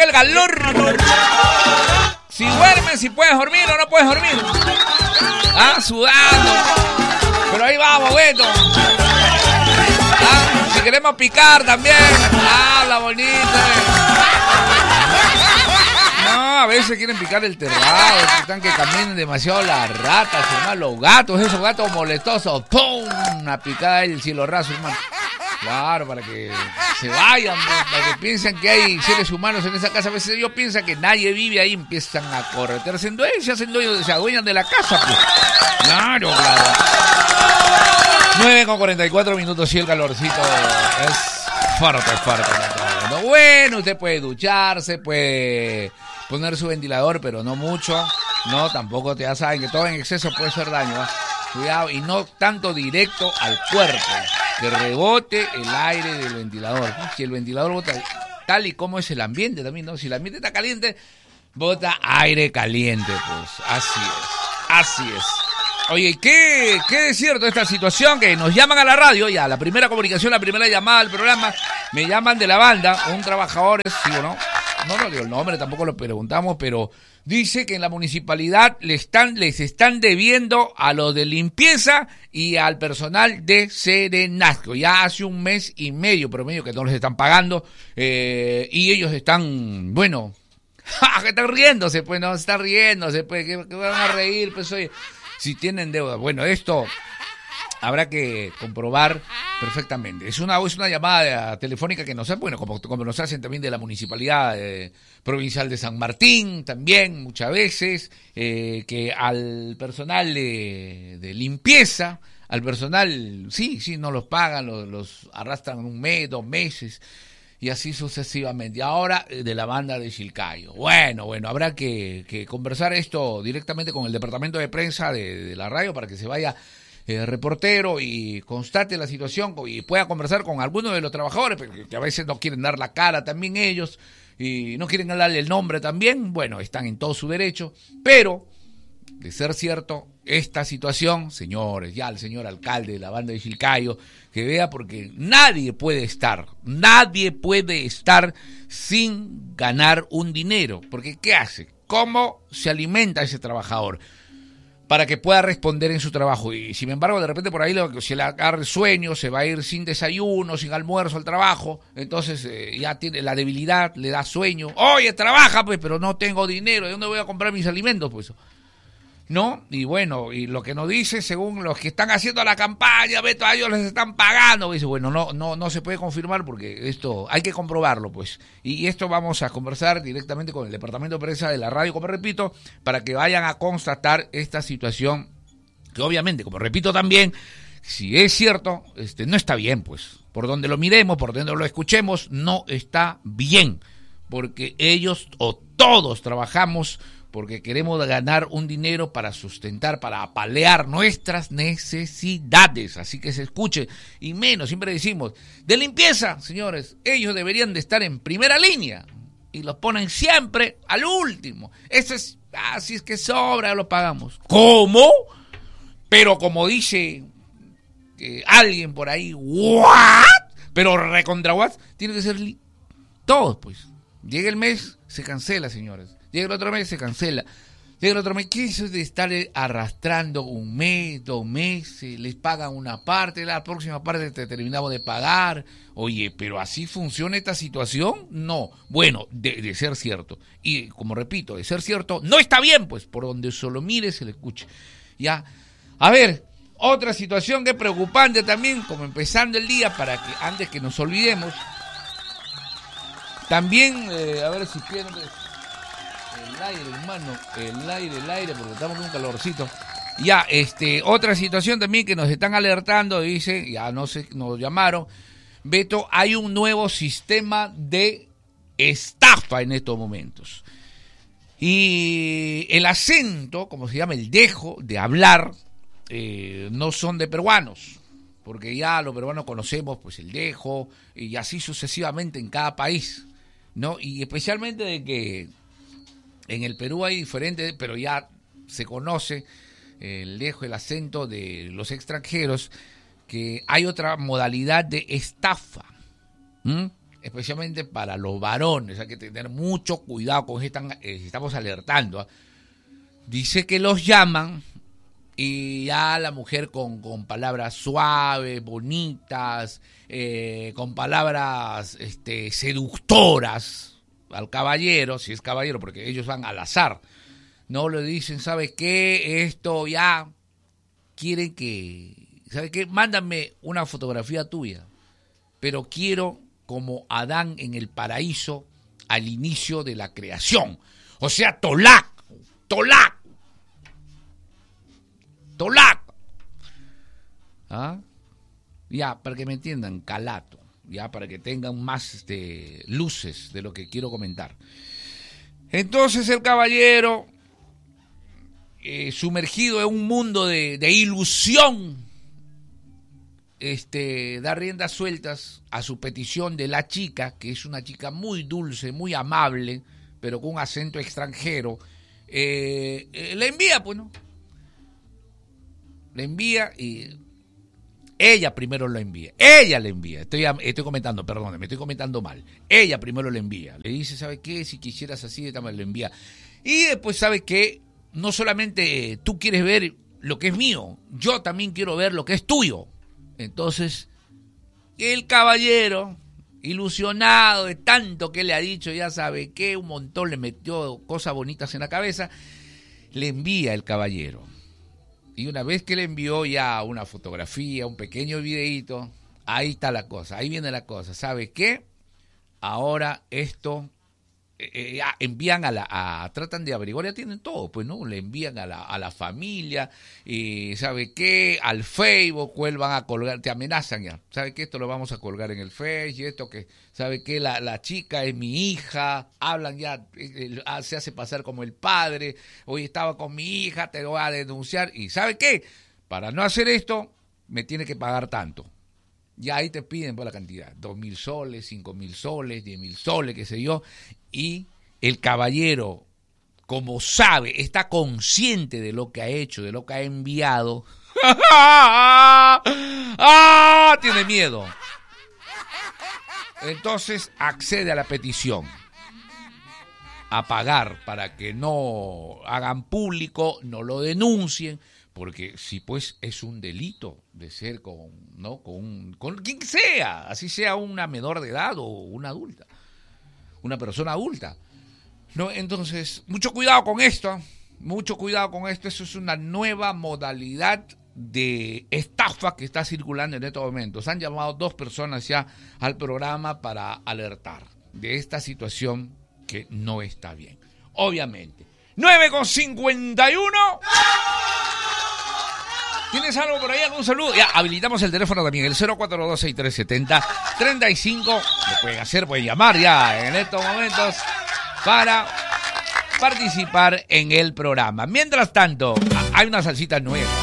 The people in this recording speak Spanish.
el calor. Si duermes, si puedes dormir o no puedes dormir. Ah, sudando. Pero ahí vamos, Beto. Ah, si queremos picar también. Habla bonita. No, a veces quieren picar el terrado, están que caminen demasiado las ratas, hermano, los gatos, esos gatos molestosos. ¡Pum! Una picada del cielo raso, hermano. Claro, para que se vayan, para que piensen que hay seres humanos en esa casa. A veces ellos piensan que nadie vive ahí, empiezan a corretearse en dueños, se adueñan de la casa, pues. Claro, claro. 9:44, sí, el calorcito es fuerte. Bueno, usted puede ducharse, puede poner su ventilador, pero no mucho. No, tampoco, ya saben que todo en exceso puede hacer daño, ¿eh? Cuidado, y no tanto directo al cuerpo, que rebote el aire del ventilador. Si el ventilador bota tal y como es el ambiente también, ¿no? Si el ambiente está caliente, bota aire caliente, pues. Así es. Oye, ¿qué es cierto esta situación? Que nos llaman a la radio, ya, la primera comunicación, la primera llamada al programa, me llaman de la banda, un trabajador, ¿sí o no? No digo el nombre, tampoco lo preguntamos, pero dice que en la municipalidad les están debiendo a los de limpieza y al personal de Serenazgo. Ya hace 1 mes y medio promedio que no les están pagando, y ellos están, bueno, que están riéndose, pues, no, están riéndose, pues, que van a reír, pues, oye, si tienen deuda. Bueno, esto habrá que comprobar perfectamente. Es una llamada telefónica que nos hacen, bueno, como nos hacen también de la Municipalidad Provincial de San Martín, también muchas veces, que al personal de limpieza, al personal, sí, no los pagan, los arrastran 1 mes, 2 meses, y así sucesivamente. Ahora de la banda de Chilcayo. Bueno, habrá que conversar esto directamente con el departamento de prensa de la radio para que se vaya reportero y constate la situación y pueda conversar con algunos de los trabajadores, que a veces no quieren dar la cara también ellos y no quieren darle el nombre también. Bueno, están en todo su derecho, pero de ser cierto esta situación, señores, ya el señor alcalde de la banda de Chilcayo, que vea, porque nadie puede estar sin ganar un dinero, porque ¿qué hace? ¿Cómo se alimenta ese trabajador? Para que pueda responder en su trabajo. Y sin embargo, de repente por ahí se le agarra el sueño, se va a ir sin desayuno, sin almuerzo al trabajo, entonces ya tiene la debilidad, le da sueño. Oye, trabaja pues, pero no tengo dinero, ¿de dónde voy a comprar mis alimentos? Pues, ¿no? Y bueno, y lo que nos dice, según los que están haciendo la campaña, Beto, a ellos les están pagando. Dice, bueno, no se puede confirmar porque esto hay que comprobarlo, pues. Y esto vamos a conversar directamente con el departamento de prensa de la radio, como repito, para que vayan a constatar esta situación, que obviamente, como repito también, si es cierto, no está bien, pues. Por donde lo miremos, por donde lo escuchemos, no está bien. Porque ellos o todos trabajamos porque queremos ganar un dinero para sustentar, para paliar nuestras necesidades. Así que se escuche. Y menos, siempre decimos, de limpieza, señores, ellos deberían de estar en primera línea. Y los ponen siempre al último. Eso es, si es que sobra, lo pagamos. ¿Cómo? Pero como dice alguien por ahí, ¿what? Pero recontra what, tiene que ser todos, pues. Llega el mes, se cancela, señores. Llega el otro mes, se cancela. Llega el otro mes, ¿qué es eso de estar arrastrando 1 mes, 2 meses? Les pagan una parte, la próxima parte te terminamos de pagar. Oye, ¿pero así funciona esta situación? No. Bueno, de ser cierto. Y como repito, de ser cierto, no está bien, pues, por donde solo mire se le escuche. Ya. A ver, otra situación que es preocupante también, como empezando el día, para que antes que nos olvidemos. También, a ver si pierdo el aire, hermano, el aire, porque estamos con un calorcito. Ya, otra situación también que nos están alertando, dice, ya no sé, nos llamaron, Beto, hay un nuevo sistema de estafa en estos momentos. Y el acento, como se llama, el dejo de hablar, no son de peruanos, porque ya los peruanos conocemos pues el dejo, y así sucesivamente en cada país, ¿no? Y especialmente de que en el Perú hay diferentes, pero ya se conoce el dejo, el acento de los extranjeros, que hay otra modalidad de estafa. especialmente para los varones. Hay que tener mucho cuidado con esto, estamos alertando. Dice que los llaman y ya la mujer con palabras suaves, bonitas, con palabras seductoras al caballero, si es caballero, porque ellos van al azar. No le dicen, ¿sabes qué? Esto ya quieren que... ¿Sabes qué? Mándame una fotografía tuya, pero quiero como Adán en el paraíso al inicio de la creación. O sea, Tolac. ¿Ah? Ya, para que me entiendan, calato. Ya, para que tengan más luces de lo que quiero comentar. Entonces el caballero, sumergido en un mundo de ilusión, da riendas sueltas a su petición de la chica, que es una chica muy dulce, muy amable, pero con un acento extranjero. Le envía, pues, ¿no? Le envía y ella primero lo envía. Ella le envía. Estoy comentando, perdón, me estoy comentando mal. Ella primero le envía. Le dice, ¿sabes qué? Si quisieras así, de tal manera lo envía. Y después, ¿sabes qué? No solamente tú quieres ver lo que es mío, yo también quiero ver lo que es tuyo. Entonces, el caballero, ilusionado de tanto que le ha dicho, ya sabe que un montón le metió cosas bonitas en la cabeza, le envía el caballero. Y una vez que le envió ya una fotografía, un pequeño videíto, ahí está la cosa, ahí viene la cosa. ¿Sabe qué? Ahora esto... envían tratan de averiguar, ya tienen todo, pues, ¿no? Le envían a la familia, y ¿sabe qué? Al Facebook, ¿cuál van a colgar? Te amenazan ya, ¿sabe qué? Esto lo vamos a colgar en el Facebook, y esto que, ¿sabe qué? La chica es mi hija, hablan ya, se hace pasar como el padre, hoy estaba con mi hija, te voy a denunciar, y ¿sabe qué? Para no hacer esto, me tiene que pagar tanto. Ya ahí te piden por la cantidad, 2.000 soles, 5.000 soles, 10.000 soles, qué sé yo. Y el caballero, como sabe, está consciente de lo que ha hecho, de lo que ha enviado. Tiene miedo. Entonces accede a la petición, a pagar para que no hagan público, no lo denuncien. Porque si pues es un delito de ser con quien sea, así sea una menor de edad o una adulta, una persona adulta, ¿no? Entonces, mucho cuidado con esto, eso es una nueva modalidad de estafa que está circulando en estos momentos. Han llamado 2 personas ya al programa para alertar de esta situación que no está bien. Obviamente. 9:51. ¿Tienes algo por ahí? ¿Algún saludo? Ya, habilitamos el teléfono también, el 0426-370-35. Lo pueden llamar ya en estos momentos para participar en el programa. Mientras tanto, hay una salsita nueva.